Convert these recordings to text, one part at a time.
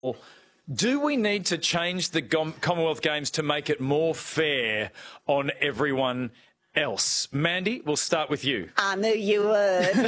Do we need to change the Commonwealth Games to make it more fair on everyone else? Mandy, we'll start with you. I knew you would.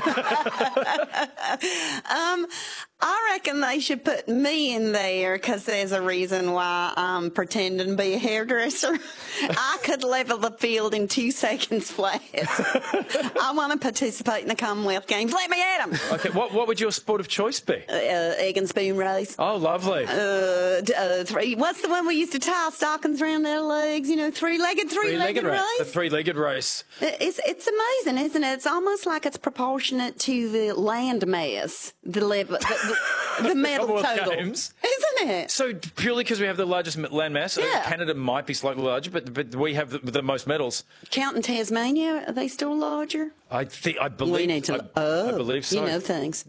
I reckon they should put me in there because there's a reason why I'm pretending to be a hairdresser. I could level the field in 2 seconds flat. I want to participate in the Commonwealth Games. Let me at them. Okay, what would your sport of choice be? Egg and spoon race. Oh, lovely. What's the one we used to tie stockings around their legs? You know, three-legged race. The three-legged race. It's amazing, isn't it? It's almost like it's proportionate to the land mass, the medal total, Games. isn't it? So purely because we have the largest land mass, Yeah. Canada might be slightly larger, but we have the most medals. Counting Tasmania, are they still larger? I believe. We need to. I believe so. You know things.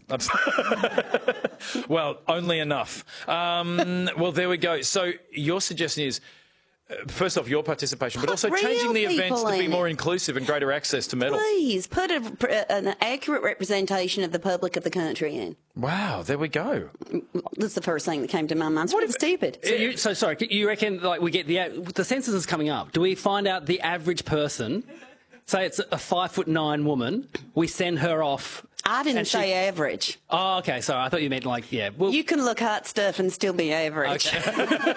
Well, only enough. Well, there we go. So your suggestion is, first off, your participation, but also changing the events to be more inclusive and greater access to medals. Please put an accurate representation of the public of the country in. Wow, there we go. That's the first thing that came to my mind. It's pretty stupid. So sorry, you reckon like we get the census is coming up? Do we find out the average person? Say it's a 5'9" woman. We send her off. I didn't say average. Oh, okay. Sorry, I thought you meant like Well, you can look hot stuff and still be average. Okay.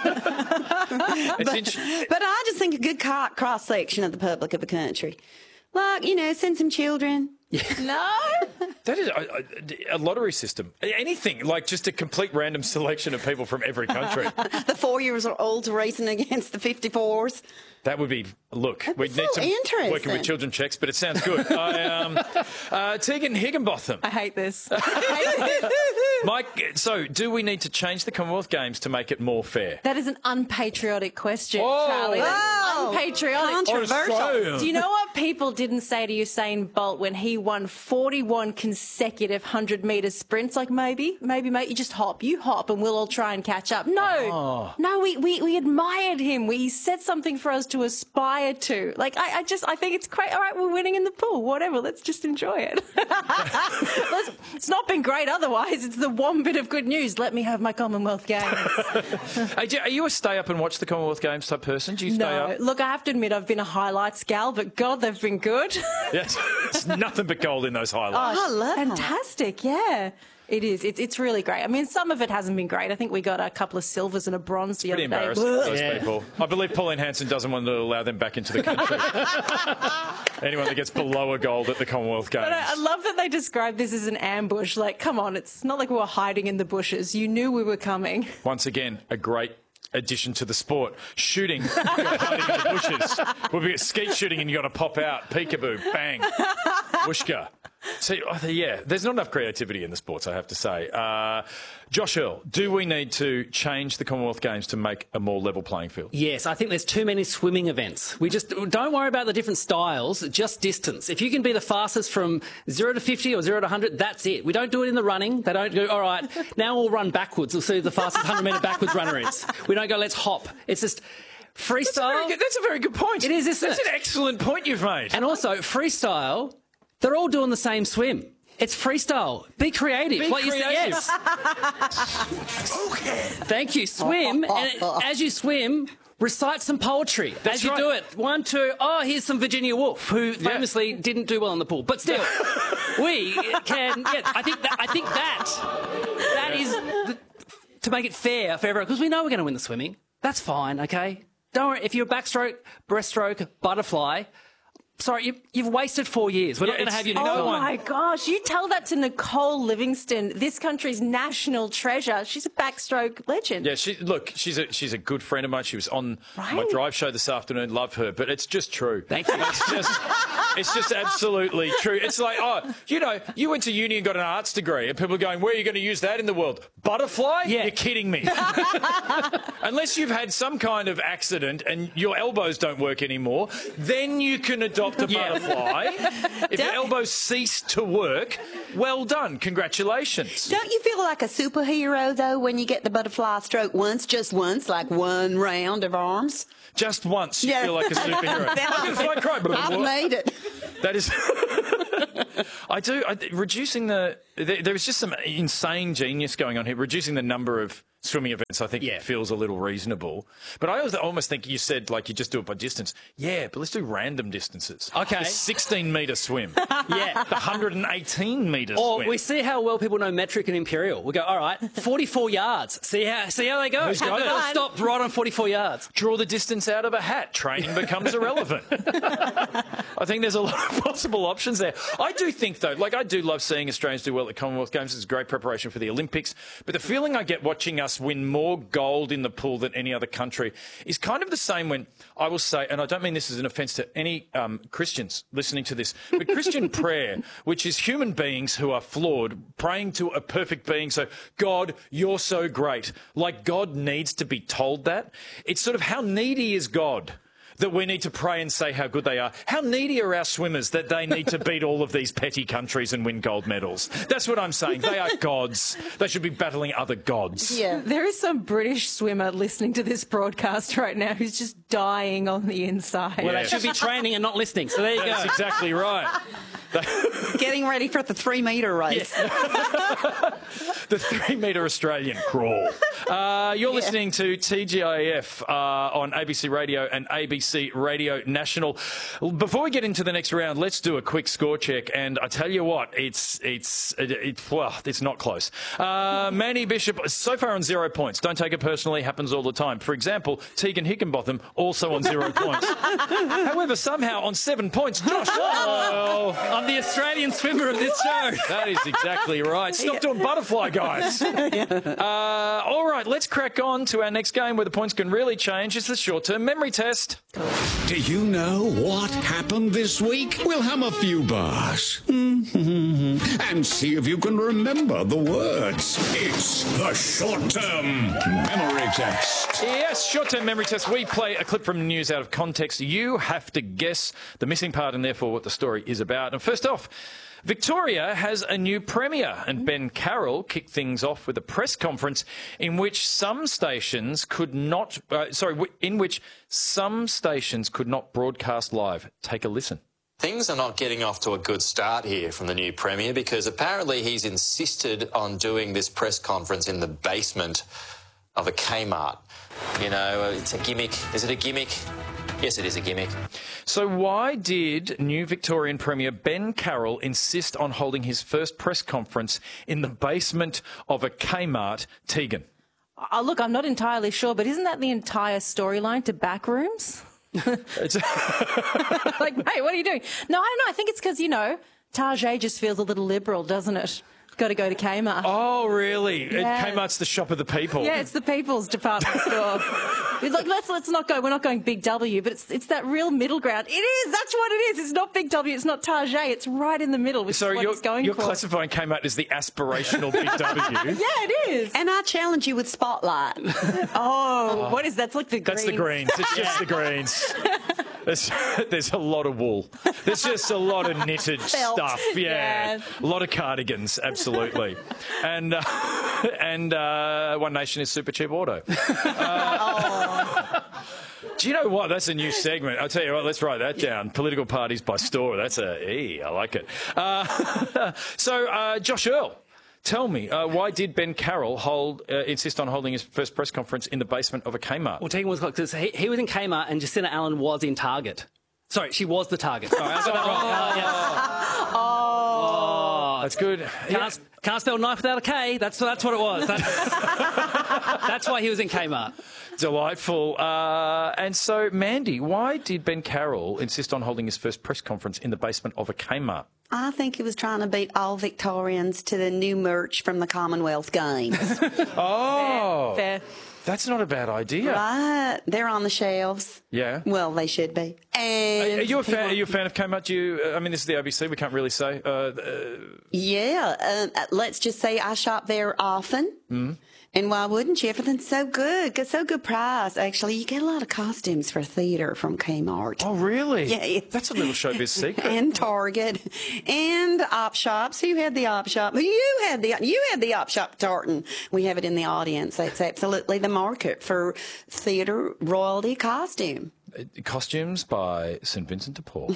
But I just think a good cross section of the public of the country, like send some children. No, that is a lottery system. Anything like just a complete random selection of people from every country. The 4-year-olds racing against the 54s. That would be, look, we'd so need some interesting. working with children checks, but it sounds good. Tegan Higginbotham. I hate this. Mike, so do we need to change the Commonwealth Games to make it more fair? That is an unpatriotic question, Oh, Charlie. wow. Unpatriotic. Controversial. Do you know what people didn't say to Usain Bolt when he won 41 consecutive 100-metre sprints? Like, maybe, mate, you just hop. You hop and we'll all try and catch up. No, we admired him. He said something for us to aspire to. Like, I think it's great. All right, we're winning in the pool. Whatever, let's just enjoy it. It's not been great otherwise. It's the one bit of good news. Let me have my Commonwealth Games. Are you a stay up and watch the Commonwealth Games type person? Do you stay up? Look, I have to admit I've been a highlights gal, but God, they've been good. Yes, it's nothing but gold in those highlights. I love Fantastic, yeah. It is. It's really great. I mean, some of it hasn't been great. I think we got a couple of silvers and a bronze the Pretty other day. embarrassing for those people. I believe Pauline Hanson doesn't want to allow them back into the country. Anyone that gets below a gold at the Commonwealth Games. But I love that they describe this as an ambush. Like, come on, it's not like we were hiding in the bushes. You knew we were coming. Once again, a great addition to the sport. Shooting, you're hiding in the bushes. We'll be at skeet shooting and you got to pop out. Peekaboo, bang, whooshka. See, yeah, there's not enough creativity in the sports, I have to say. Josh Earl, do we need to change the Commonwealth Games to make a more level playing field? Yes, I think there's too many swimming events. We just don't worry about the different styles, just distance. If you can be the fastest from 0 to 50 or 0 to 100, that's it. We don't do it in the running. They don't go, all right, now we'll run backwards. We'll see who the fastest 100-metre backwards runner is. We don't go, let's hop. It's just freestyle. That's a very good point. It is, isn't That's it? an excellent point you've made. And also, freestyle, they're all doing the same swim. It's freestyle. Be creative. Be creative. Yes. Okay. Thank you. Swim, and as you swim, recite some poetry as you do it. 1, 2. Oh, here's some Virginia Woolf, who famously didn't do well in the pool, but still, we can. Yeah, I think that is to make it fair for everyone, because we know we're going to win the swimming. That's fine. Okay. Don't worry. If you're backstroke, breaststroke, butterfly. Sorry, you've wasted 4 years. We're not going to have you next Oh, one. my gosh. You tell that to Nicole Livingston, this country's national treasure. She's a backstroke legend. Yeah, she's a good friend of mine. She was on my drive show this afternoon. Love her, but it's just true. Thank you. It's just absolutely true. It's like, you went to uni and got an arts degree, and people are going, where are you going to use that in the world? Butterfly? Yeah. You're kidding me. Unless you've had some kind of accident and your elbows don't work anymore, then you can adopt a butterfly. If your elbows cease to work, well done. Congratulations. Don't you feel like a superhero, though, when you get the butterfly stroke just once, like one round of arms? Just once you feel like a superhero. I've made it. That is... I do. Reducing there's just some insane genius going on here. Reducing the number of swimming events, I think, feels a little reasonable. But I almost think you said, like, you just do it by distance. Yeah, but let's do random distances. Okay. The 16-metre swim. Yeah. The 118-metre swim. Or we see how well people know metric and imperial. We go, all right, 44 yards. See how they go. Who's got it? They'll stop right on 44 yards. Draw the distance out of a hat. Training becomes irrelevant. I think there's a lot of possible options there. I do think, though, like, I do love seeing Australians do well at Commonwealth Games. It's great preparation for the Olympics. But the feeling I get watching us win more gold in the pool than any other country is kind of the same when, I will say, and I don't mean this as an offence to any Christians listening to this, but Christian prayer, which is human beings who are flawed, praying to a perfect being. So, God, you're so great. Like, God needs to be told that. It's sort of, how needy is God that we need to pray and say how good they are? How needy are our swimmers that they need to beat all of these petty countries and win gold medals? That's what I'm saying. They are gods. They should be battling other gods. Yeah, there is some British swimmer listening to this broadcast right now who's just dying on the inside. Well, they should be training and not listening. So there you go. That's exactly right. Getting ready for the 3-metre race. The 3-metre Australian crawl. You're listening to TGIF on ABC Radio and ABC Radio National. Before we get into the next round, let's do a quick score check. And I tell you what, it's not close. Mandy Bishop so far on 0 points. Don't take it personally. Happens all the time. For example, Tegan Higginbotham also on 0 points. However, somehow on 7 points, Josh Earl. I'm the Australian swimmer of this show. That is exactly right. Stop doing butterfly, guys. All right, let's crack on to our next game where the points can really change. It's the short-term memory test. Do you know what happened this week? We'll hum a few bars and see if you can remember the words. It's the short-term memory test. Yes, short-term memory test. We play a clip from the news out of context. You have to guess the missing part and therefore what the story is about. And first off, Victoria has a new premier, and Ben Carroll kicked things off with a press conference in which some stations could not broadcast live. Take a listen. Things are not getting off to a good start here from the new premier, because apparently he's insisted on doing this press conference in the basement of a Kmart. You know, it's a gimmick. Is it a gimmick? Yes, it is a gimmick. So why did new Victorian Premier Ben Carroll insist on holding his first press conference in the basement of a Kmart, Tegan? Oh, look, I'm not entirely sure, but isn't that the entire storyline to Backrooms? Like, mate, what are you doing? No, I don't know. I think it's because, you know, Tarjay just feels a little liberal, doesn't it? Got to go to Kmart. Oh, really? Yeah. Kmart's the shop of the people. Yeah, it's the people's department store. It's like, let's not go. We're not going Big W, but it's that real middle ground. It is. That's what it is. It's not Big W. It's not Tarjay. It's right in the middle, which is what it's going you're for. classifying Kmart as the aspirational Big W. Yeah, it is. And I challenge you with Spotlight. Oh, what is that? It's like the That's the greens. It's just the greens. There's a lot of wool. There's just a lot of knitted stuff. Yeah. A lot of cardigans, absolutely. And One Nation is super cheap auto. Do you know what? That's a new segment. I'll tell you what, let's write that down. Political parties by store. That's I like it. So, Josh Earl, tell me, why did Ben Carroll insist on holding his first press conference in the basement of a Kmart? Well, Tegan was because he was in Kmart and Jacinta Allen was in Target. Sorry, she was the Target. Sorry, I got that wrong. Yes. Oh, that's good. Can't spell knife without a K. That's what it was. That's why he was in Kmart. Delightful. And so, Mandy, why did Ben Carroll insist on holding his first press conference in the basement of a Kmart? I think he was trying to beat all Victorians to the new merch from the Commonwealth Games. Oh, Fair. That's not a bad idea. Right. They're on the shelves. Yeah. Well, they should be. And Are you a fan of Kmart? I mean, this is the ABC. We can't really say. Yeah. Let's just say I shop there often. Mm. And why wouldn't you? Everything's so good. So good price. Actually, you get a lot of costumes for theatre from Kmart. Oh, really? Yeah. That's a little showbiz secret. And Target. And op shops. Who had the op shop? You had the op shop tartan. We have it in the audience. It's absolutely the market for theatre royalty costume. Costumes by St Vincent de Paul.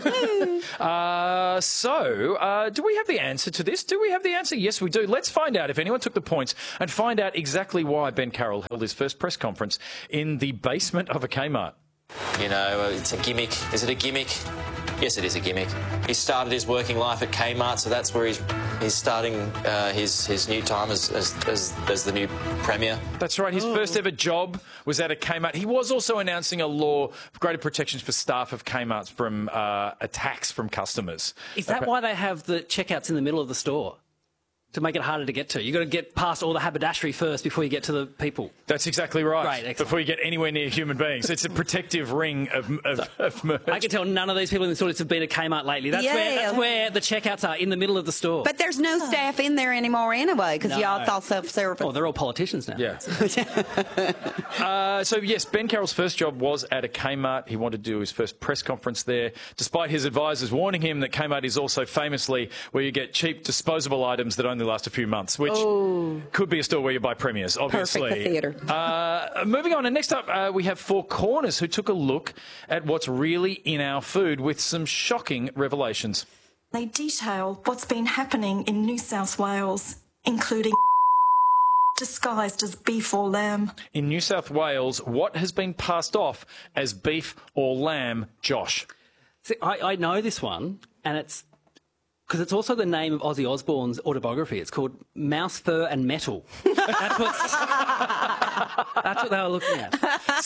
Do we have the answer to this? Do we have the answer? Yes, we do. Let's find out if anyone took the points and find out exactly why Ben Carroll held his first press conference in the basement of a Kmart. You know, it's a gimmick. Is it a gimmick? Yes, it is a gimmick. He started his working life at Kmart, so that's where he's starting his new time as the new Premier. That's right. His first ever job was at a Kmart. He was also announcing a law for greater protections for staff of Kmart's from attacks from customers. Is that why they have the checkouts in the middle of the store? To make it harder to get to. You've got to get past all the haberdashery first before you get to the people. That's exactly right. Right, excellent. Before you get anywhere near human beings. It's a protective ring of merch. I can tell none of these people in the audience have been to Kmart lately. That's where the checkouts are, in the middle of the store. But there's no staff in there anymore anyway, because y'all thought self-service. Oh, they're all politicians now. Yeah. So, yes, Ben Carroll's first job was at a Kmart. He wanted to do his first press conference there, despite his advisors warning him that Kmart is also famously where you get cheap disposable items that only last a few months, which could be a store where you buy premiers, obviously. Perfect for theatre. Moving on, and next up we have Four Corners, who took a look at what's really in our food with some shocking revelations. They detail what's been happening in New South Wales, including disguised as beef or lamb. In New South Wales, what has been passed off as beef or lamb, Josh? See, I know this one, and it's because it's also the name of Ozzy Osbourne's autobiography. It's called Mouse, Fur and Metal. That's what they were looking at.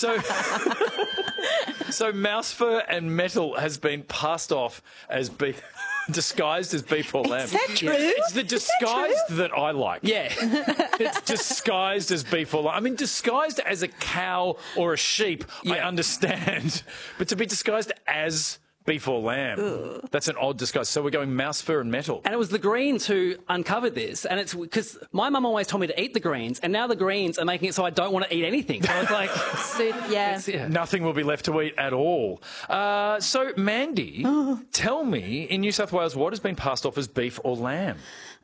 So mouse fur and metal has been passed off as beef, disguised as beef or lamb. Is that true? It's the disguise that I like. Yeah. It's disguised as beef or lamb. I mean, disguised as a cow or a sheep, I understand. But to be disguised as beef or lamb, that's an odd disguise. So we're going mouse, fur and metal. And it was the Greens who uncovered this. And it's because my mum always told me to eat the greens, and now the Greens are making it so I don't want to eat anything. So I was like, Nothing will be left to eat at all. So, Mandy, tell me, in New South Wales, what has been passed off as beef or lamb?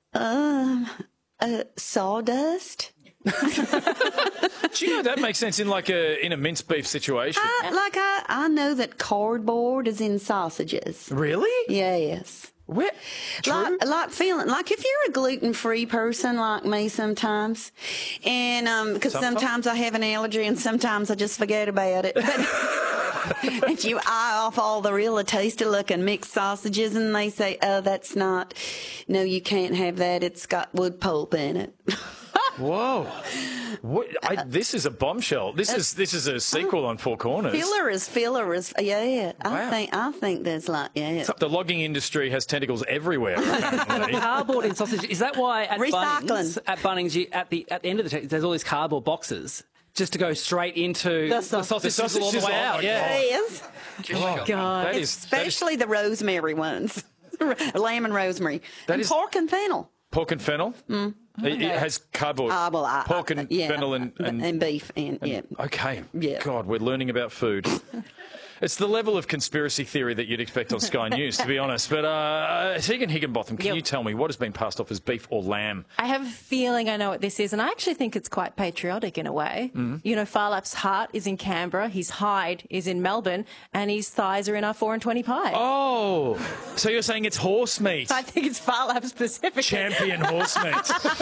Sawdust. Do you know that makes sense in a minced beef situation? I know that cardboard is in sausages. Really? Yes. Where? True? Like if you're a gluten-free person like me sometimes, and because sometimes I have an allergy and sometimes I just forget about it. But and you eye off all the really tasty-looking mixed sausages, and they say, "Oh, no, you can't have that. It's got wood pulp in it." Whoa! This is a bombshell. This is a sequel on Four Corners. Filler is. Yeah. Wow. I think there's The logging industry has tentacles everywhere. Apparently. cardboard in sausage. Is that why at Recycling. Bunnings, at the end of the there's all these cardboard boxes just to go straight into the sausage sizzle all the way out? Yeah. Yes. Oh, God. Especially the rosemary ones. Lamb and rosemary. And pork and fennel. Pork and fennel? It has cardboard. Pork and fennel and beef. Okay. Yeah. God, we're learning about food. It's the level of conspiracy theory that you'd expect on Sky News, to be honest. But Tegan Higginbotham, can you tell me what has been passed off as beef or lamb? I have a feeling I know what this is, and I actually think it's quite patriotic in a way. You know, Phar Lap's heart is in Canberra, his hide is in Melbourne, and his thighs are in our 4 and 20 pie. Oh, so you're saying it's horse meat? I think it's Phar Lap specifically. Champion horse meat.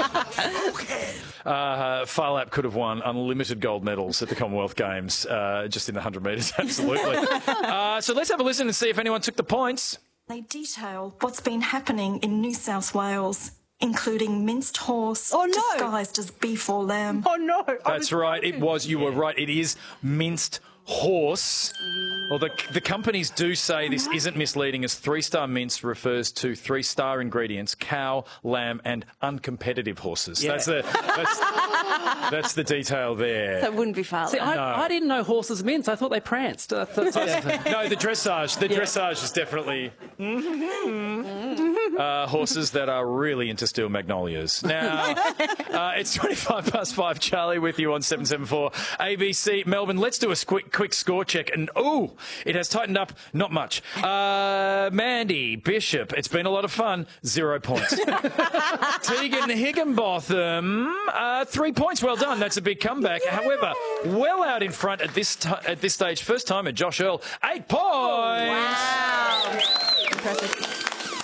Phar Lap could have won unlimited gold medals at the Commonwealth Games, just in the 100 metres, absolutely. So let's have a listen and see if anyone took the points. They detail what's been happening in New South Wales, including minced horse disguised as beef or lamb. Oh, no. That's right. You were right. It is minced horse. Well, the companies do say this isn't misleading, as 3-star mince refers to 3-star ingredients: cow, lamb, and uncompetitive horses. Yeah. That's the detail there. So it wouldn't be Phar Lap. See, I didn't know horses mince. I thought they pranced. No, the dressage. The dressage is definitely. horses that are really into steel magnolias. Now, it's 25 past 5, Charlie, with you on 774 ABC Melbourne. Let's do a quick score check. And, it has tightened up. Not much. Mandy Bishop, it's been a lot of fun. 0 points. Tegan Higginbotham, 3 points. Well done. That's a big comeback. However, well out in front at this stage, first time at Josh Earl, 8 points. Wow. Impressive.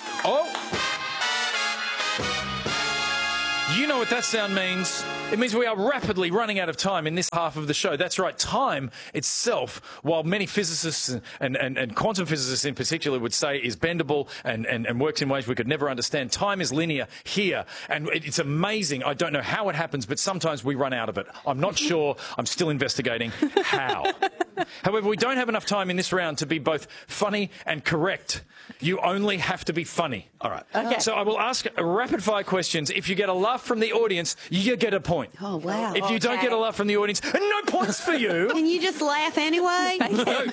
You know what that sound means. It means we are rapidly running out of time in this half of the show. That's right, time itself, while many physicists and quantum physicists in particular would say is bendable and works in ways we could never understand, time is linear here. And it's amazing. I don't know how it happens, but sometimes we run out of it. I'm not sure. I'm still investigating how. However, we don't have enough time in this round to be both funny and correct. You only have to be funny. All right. Okay. So I will ask rapid-fire questions. If you get a laugh from the audience, you get a point. Oh, wow. If you don't get a laugh from the audience, no points for you. Can you just laugh anyway? No,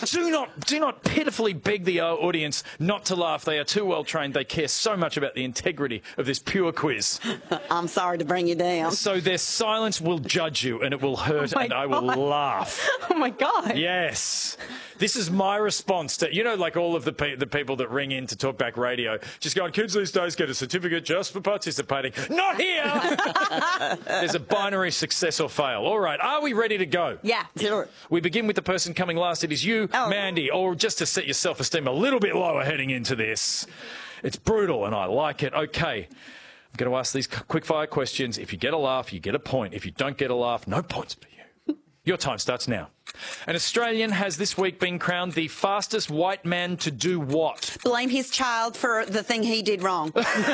do not pitifully beg the audience not to laugh. They are too well trained. They care so much about the integrity of this pure quiz. I'm sorry to bring you down. So their silence will judge you, and it will hurt, and I will laugh. Oh, my God. Yes. This is my response to, like all of the people that ring in to Talkback Radio, just going, kids these days get a certificate just for participating. Not here! There's a binary success or fail. All right, are we ready to go? Yeah. Sure. We begin with the person coming last. It is you, Mandy, or just to set your self-esteem a little bit lower heading into this. It's brutal, and I like it. Okay. I'm going to ask these quick-fire questions. If you get a laugh, you get a point. If you don't get a laugh, no points for you. Your time starts now. An Australian has this week been crowned the fastest white man to do what? Blame his child for the thing he did wrong.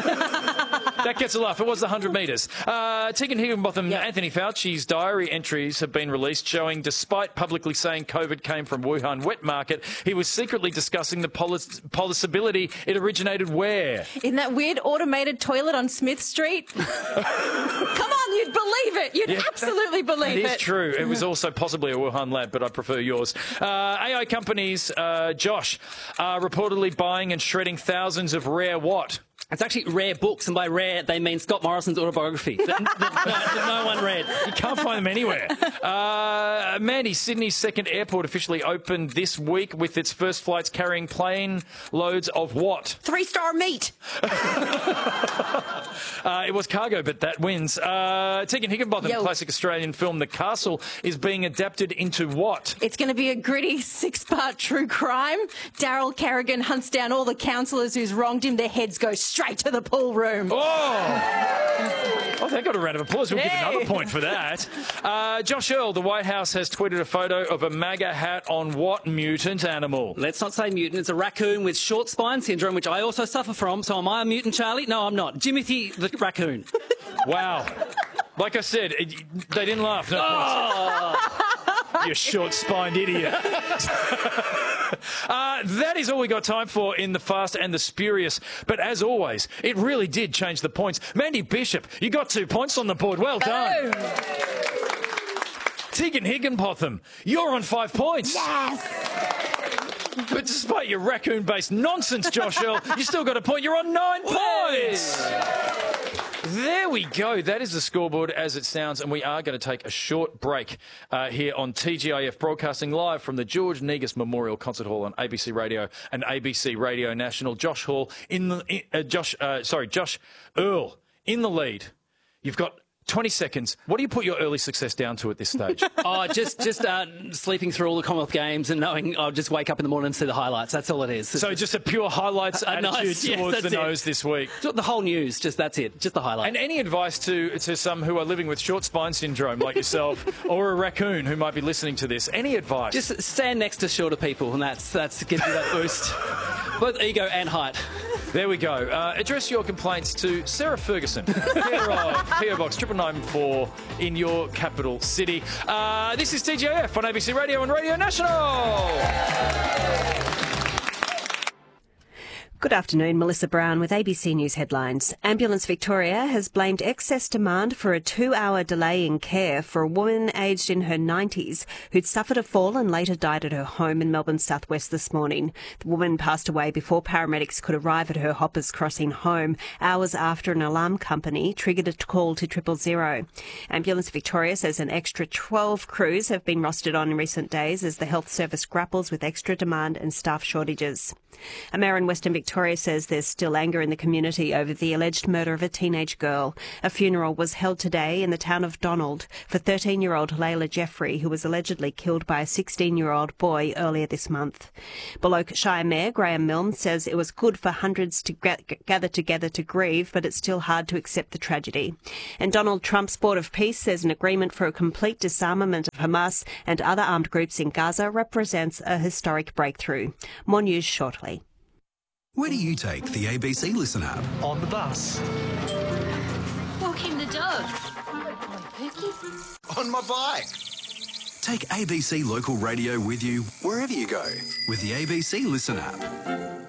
That gets a laugh. It was the 100 metres. Tegan Higginbotham, Anthony Fauci's diary entries have been released showing despite publicly saying COVID came from Wuhan wet market, he was secretly discussing the possibility it originated where? In that weird automated toilet on Smith Street. Come on, you'd believe it. You'd absolutely believe it. It is true. It was also possibly a Wuhan lab, but I prefer yours. AI companies, Josh, are reportedly buying and shredding thousands of rare what? It's actually rare books, and by rare, they mean Scott Morrison's autobiography that no one read. You can't find them anywhere. Mandy, Sydney's second airport officially opened this week with its first flights carrying plane loads of what? 3-star meat. It was cargo, but that wins. Tegan Higginbotham, classic Australian film The Castle, is being adapted into what? It's going to be a gritty 6-part true crime. Daryl Carrigan hunts down all the councillors who's wronged him. Their heads go straight to the pool room. Oh, they got a round of applause. We'll give another point for that. Josh Earl, the White House has tweeted a photo of a MAGA hat on what mutant animal? Let's not say mutant. It's a raccoon with short spine syndrome, which I also suffer from. So am I a mutant, Charlie? No, I'm not. Jimothy the raccoon. Wow. Like I said, they didn't laugh. No points. You short-spined idiot. That is all we got time for in the Fast and the Spurious. But as always, it really did change the points. Mandy Bishop, you got 2 points on the board. Well done. Tegan Higginbotham, you're on 5 points. Yes. But despite your raccoon-based nonsense, Josh Earl, you still got a point. You're on 9 points. There we go. That is the scoreboard as it sounds, and we are going to take a short break here on TGIF, broadcasting live from the George Negus Memorial Concert Hall on ABC Radio and ABC Radio National. Josh Earl in the lead. You've got 20 seconds. What do you put your early success down to at this stage? Just sleeping through all the Commonwealth Games and knowing I'll just wake up in the morning and see the highlights. That's all it is. So just a pure highlights attitude towards the nose this week. The whole news, that's it. Just the highlights. And any advice to some who are living with short spine syndrome like yourself or a raccoon who might be listening to this? Any advice? Just stand next to shorter people, and that's gives you that boost. Both ego and height. There we go. Address your complaints to Sarah Ferguson, care of PO Box 9994 in your capital city. This is TGIF on ABC Radio and Radio National. Good afternoon, Melissa Brown with ABC News Headlines. Ambulance Victoria has blamed excess demand for a 2-hour delay in care for a woman aged in her 90s who'd suffered a fall and later died at her home in Melbourne's southwest this morning. The woman passed away before paramedics could arrive at her Hoppers Crossing home, hours after an alarm company triggered a call to 000. Ambulance Victoria says an extra 12 crews have been rostered on in recent days as the health service grapples with extra demand and staff shortages. A mayor in Western Victoria says there's still anger in the community over the alleged murder of a teenage girl. A funeral was held today in the town of Donald for 13-year-old Layla Jeffrey, who was allegedly killed by a 16-year-old boy earlier this month. Balok Shire Mayor Graham Milne says it was good for hundreds to gather together to grieve, but it's still hard to accept the tragedy. And Donald Trump's Board of Peace says an agreement for a complete disarmament of Hamas and other armed groups in Gaza represents a historic breakthrough. More news shortly. Where do you take the ABC Listen app? On the bus. Walking the dog. Pookie. On my bike. Take ABC Local Radio with you wherever you go with the ABC Listen app.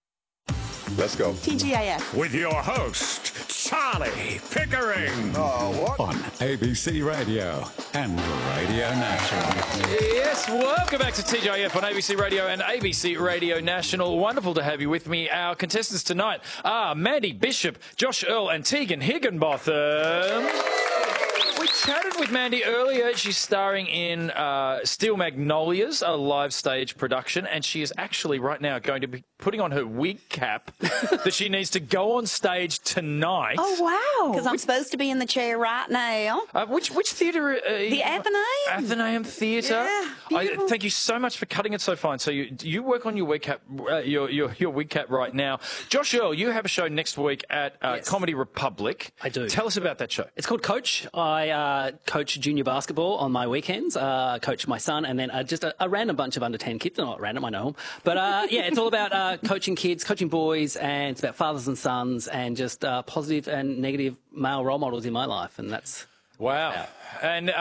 Let's go. TGIF. With your host, Charlie Pickering. Oh, what? On ABC Radio and Radio National. Yes, welcome back to TGIF on ABC Radio and ABC Radio National. Wonderful to have you with me. Our contestants tonight are Mandy Bishop, Josh Earl and Tegan Higginbotham. We chatted with Mandy earlier. She's starring in Steel Magnolias, a live stage production, and she is actually right now going to be putting on her wig cap that she needs to go on stage tonight. Oh, wow. Because I'm supposed to be in the chair right now. Which theatre? The Athenaeum. Athenaeum Theatre. Yeah, thank you so much for cutting it so fine. So you work on your wig cap, your wig cap right now. Josh Earl, you have a show next week at Comedy Republic. I do. Tell us about that show. It's called Coach. I coach junior basketball on my weekends, coach my son, and then just a random bunch of under 10 kids. They're not random, I know them. But yeah, it's all about coaching kids, coaching boys, and it's about fathers and sons and just positive and negative male role models in my life. And that's... Wow. Yeah. And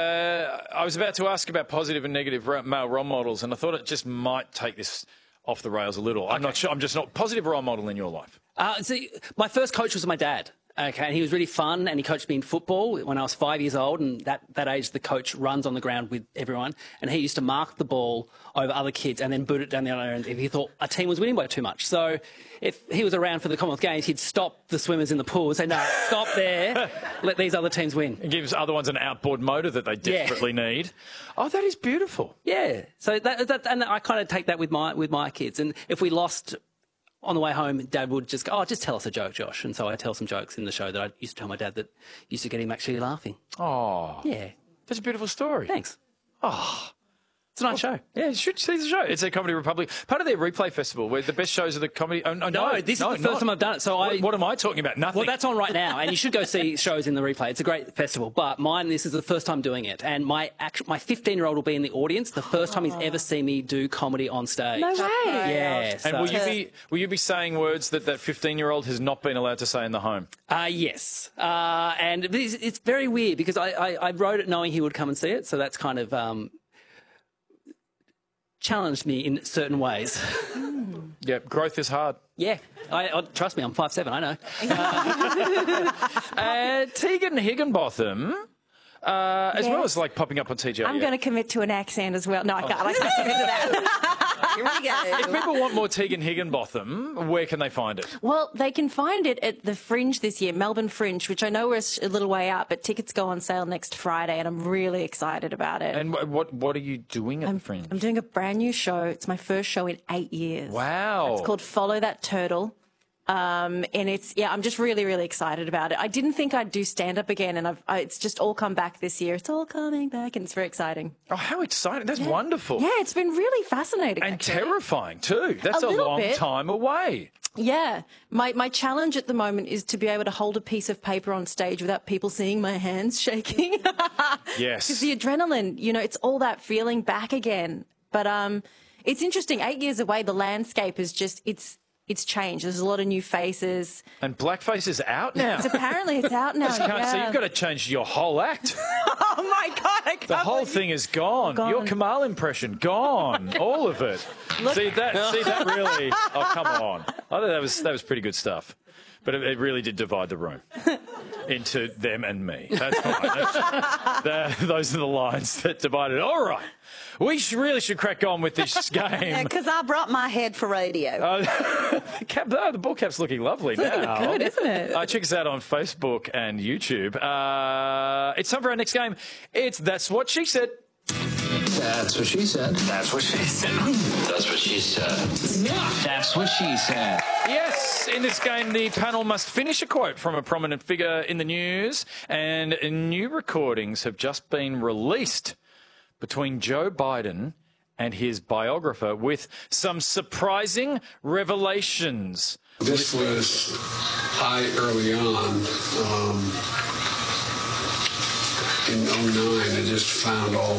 I was about to ask about positive and negative male role models, and I thought it just might take this off the rails a little. I'm not sure. I'm just not positive role model in your life. See, my first coach was my dad. Okay, and he was really fun, and he coached me in football when I was 5 years old, and that age the coach runs on the ground with everyone, and he used to mark the ball over other kids and then boot it down the other end if he thought a team was winning by too much. So if he was around for the Commonwealth Games, he'd stop the swimmers in the pool and say, no, stop there, let these other teams win. And gives other ones an outboard motor that they desperately need. Oh, that is beautiful. Yeah, so and I kind of take that with my kids, and if we lost... On the way home, Dad would just go, oh, just tell us a joke, Josh. And so I tell some jokes in the show that I used to tell my dad that used to get him actually laughing. Oh. Yeah. That's a beautiful story. Thanks. Oh. It's a nice show. Yeah, you should see the show. It's at Comedy Republic. Part of their replay festival where the best shows are the comedy... No, this is the first time I've done it. So what am I talking about? Nothing. Well, that's on right now, and you should go see shows in the replay. It's a great festival. But mine, this is the first time doing it. And my 15-year-old will be in the audience. The first time he's ever seen me do comedy on stage. No way. Yeah. And will you be saying words that 15-year-old has not been allowed to say in the home? Yes. And it's very weird because I wrote it knowing he would come and see it. So that's kind of... challenged me in certain ways. Yeah, growth is hard. Yeah, trust me, I'm 5'7", I know. Tegan Higginbotham, as well as like popping up on TGIF. I'm going to commit to an accent as well. No, I can't. I can't commit to that. Here we go. If people want more Tegan Higginbotham, where can they find it? Well, they can find it at the Fringe this year, Melbourne Fringe, which I know we're a little way out, but tickets go on sale next Friday, and I'm really excited about it. And what are you doing at the Fringe? I'm doing a brand new show. It's my first show in 8 years. Wow. It's called Follow That Turtle. And I'm just really, really excited about it. I didn't think I'd do stand-up again, and it's just all come back this year. It's all coming back, and it's very exciting. Oh, how exciting. That's wonderful. Yeah, it's been really fascinating. And actually. terrifying, too. That's a long time away. Yeah. My challenge at the moment is to be able to hold a piece of paper on stage without people seeing my hands shaking. Yes. Because the adrenaline, it's all that feeling back again. But it's interesting. 8 years away, the landscape is just, it's changed. There's a lot of new faces. And blackface is out now. Apparently it's out now. So you've got to change your whole act. Oh my God! I can't The whole thing is gone. Your Kamal impression gone. All of it. See that really? Oh, come on! I thought that was pretty good stuff. But it really did divide the room into them and me. That's fine. Those are the lines that divided. All right. We really should crack on with this game. because I brought my head for radio. The ball cap's looking lovely now. Good, isn't it? Check us out on Facebook and YouTube. It's time for our next game. It's That's What She Said. That's what she said. That's what she said. That's what she said. That's what she said. Yes, in this game, the panel must finish a quote from a prominent figure in the news, and new recordings have just been released between Joe Biden and his biographer with some surprising revelations. This was high early on. In 2009, I just found all